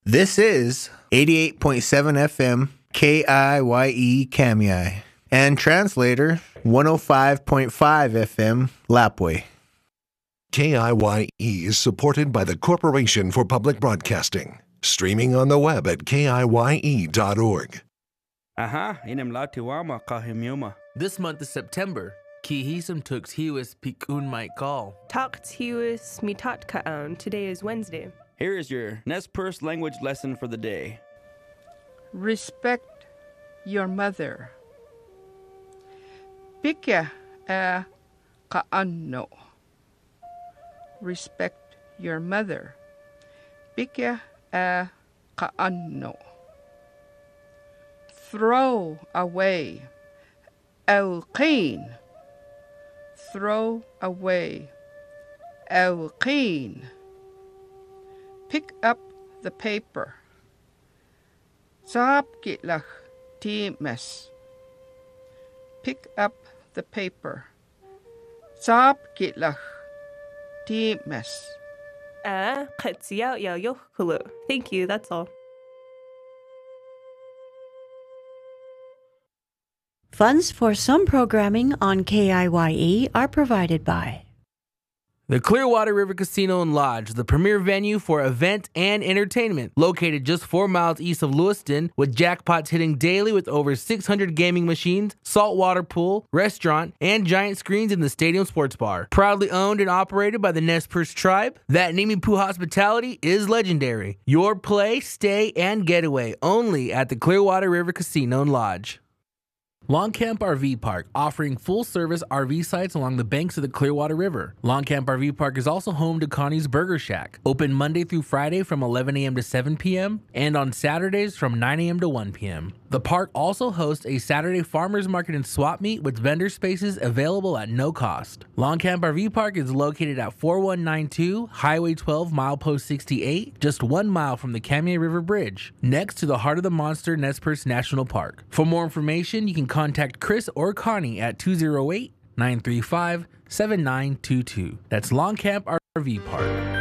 This is 88.7 FM KIYE Kamiai and translator 105.5 FM Lapwai. KIYE is supported by the Corporation for Public Broadcasting. Streaming on the web at kiye.org. Inimlatiwama kahimyuma. This month is September. Kihisum tux hiwis pikun might call. Takt hiwis mitat kaan. Today is Wednesday. Here is your Nez Perce language lesson for the day. Respect your mother. Pikya a kaanno. Respect your mother. Pikya a kaanno. Throw away. Alqeen. Throw away. Alqeen. Pick up the paper. Saapkitlach times. Pick up the paper. Saapkitlach times. Thank you, that's all. Funds for some programming on KIYE are provided by The Clearwater River Casino and Lodge, the premier venue for event and entertainment, located just 4 miles east of Lewiston, with jackpots hitting daily with over 600 gaming machines, saltwater pool, restaurant, and giant screens in the stadium sports bar. Proudly owned and operated by the Nez Perce tribe, that Nimipu hospitality is legendary. Your play, stay, and getaway only at the Clearwater River Casino and Lodge. Longcamp RV Park, offering full-service RV sites along the banks of the Clearwater River. Longcamp RV Park is also home to Connie's Burger Shack, open Monday through Friday from 11 a.m. to 7 p.m. and on Saturdays from 9 a.m. to 1 p.m. The park also hosts a Saturday farmers market and swap meet with vendor spaces available at no cost. Longcamp RV Park is located at 4192 Highway 12 Milepost 68, just 1 mile from the Kamiah River Bridge, next to the Heart of the Monster Nez Perce National Park. For more information, you can contact Chris or Connie at 208-935-7922. That's Longcamp RV Park.